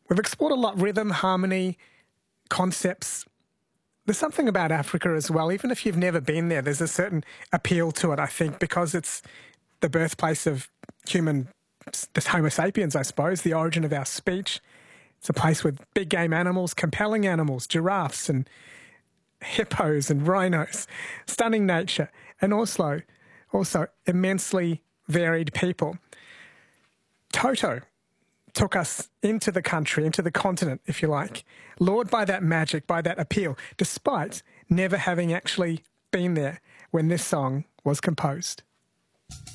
We've explored a lot: rhythm, harmony, concepts. There's something about Africa as well. Even if you've never been there, there's a certain appeal to it, I think, because it's the birthplace of the Homo sapiens, I suppose, the origin of our speech. It's a place with big game animals, compelling animals, giraffes and hippos and rhinos, stunning nature, and also immensely varied people. Toto took us into the country, into the continent, if you like, lured by that magic, by that appeal, despite never having actually been there when this song was composed.